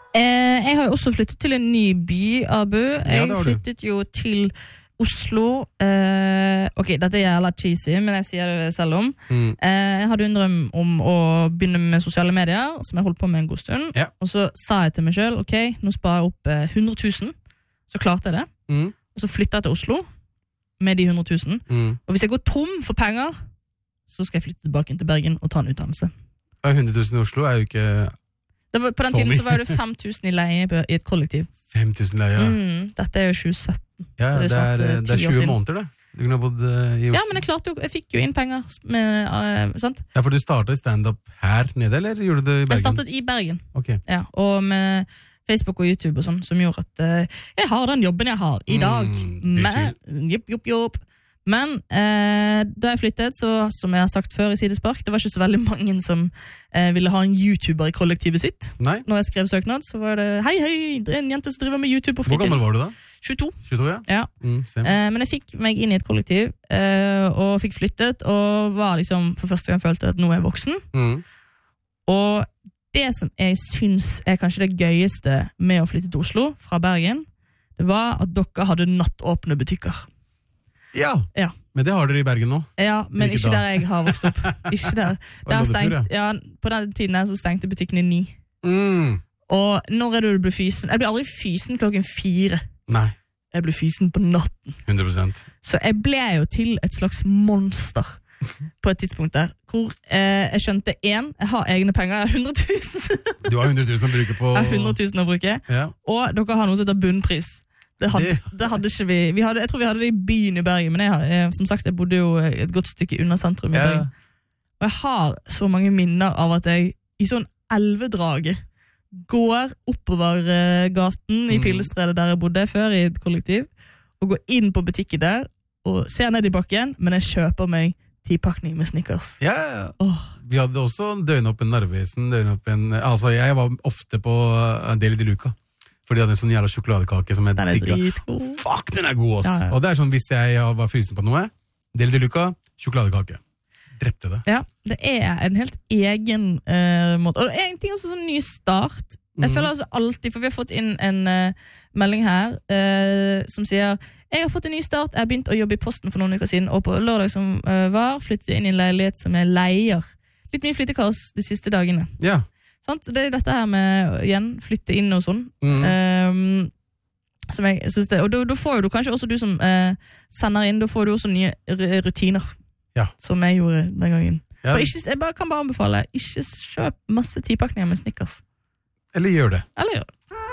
Jeg har jo også flyttet til en ny by, Abu. Jeg flyttet jo til Oslo. Ok, dette er jævla cheesy, men jeg sier det selv om. Jeg hadde en drøm om å begynne med sosiale medier, som jeg holdt på med en god stund. Og så sa jeg til meg selv, ok, nå sparer jeg opp 100 000. Så klarte jeg det. Og så flyttet jeg til Oslo med de 100 000. Og hvis jeg går tom for penger, så skal jeg flytte tilbake til Bergen og ta en utdannelse. 100 000 i Oslo er jo ikke... På den tiden så var det 5 000 i leie i et kollektiv. 5 000 leie, ja. Dette er jo 2017. Ja, det er 20 måneder, det. Du kunne ha bodd i Oslo. Ja, men jeg fikk jo inn penger sant? Ja, for du startet stand-up her nede, eller gjorde du det i Bergen? Jeg startet i Bergen. Ok. Ja, og med Facebook og YouTube og sånn, som gjorde at jeg har den jobben jeg har i dag. Men da jeg flyttet, så, som jeg har sagt før i Sidespark, det var ikke så veldig mange som ville ha en YouTuber i kollektivet sitt. Nei. Når jeg skrev søknad, så var det hei, det er en jente som driver med YouTube på fritid. Hvor gammel var du da? 22. 22, ja. Men jeg fikk meg inn i et kollektiv, og fikk flyttet, og var liksom for første gang følte at nå er jeg voksen. Og det som jeg synes er kanskje det gøyeste med å flytte til Oslo fra Bergen, det var at dere hadde nattåpne butikker. Ja, men det har dere i Bergen nå. Ja, men ikke der jeg har vokst opp. Ikke der. På den tiden her så stengte butikken i 9. Og når er det du ble fysen? Jeg ble aldri fysen klokken 4. Nei. Jeg ble fysen på natten. 100%. Så jeg ble jo til et slags monster på et tidspunkt der, hvor jeg skjønte jeg har egne penger, jeg har 100 000. Du har 100 000 å bruke på... Jeg har 100 000 å bruke, og dere har noe som heter bunnpris. Det hadde ikke vi. Jeg tror vi hadde det i byen i Bergen, men som sagt, jeg bodde jo et godt stykke under sentrum i Bergen. Og jeg har så mange minner av at jeg i sånn elvedraget går oppover gaten i Pilestredet der jeg bodde før i et kollektiv, og går inn på butikken der, og ser ned i bakken, men jeg kjøper meg 10-pakning med Snickers. Vi hadde også døgnåpen Narvesen, altså jeg var ofte på Deli de Luca. For de hadde en sånn jævla sjokoladekake som den er dritgod. Fuck, den er god, ass! Og det er sånn, hvis jeg var fysen på noe, Deli de Luca, sjokoladekake. Drepte det. Ja, det er en helt egen måte. Og en ting også sånn ny start. Jeg føler altså alltid, for vi har fått inn en melding her, som sier, jeg har fått en ny start, jeg har begynt å jobbe i posten for noen uker siden, og på lørdag som flyttet jeg inn i en leilighet som jeg leier. Litt mye flyttekaos de siste dagene. Ja. Sant? Det er dette her med igjen flytte inn og sånn som jeg synes det, og da får du kanskje også du som sender inn, da får du også nye rutiner som jeg gjorde den gangen og ikke, jeg kan bare anbefale, ikke kjøp masse 10-pakninger med Snickers eller gjør det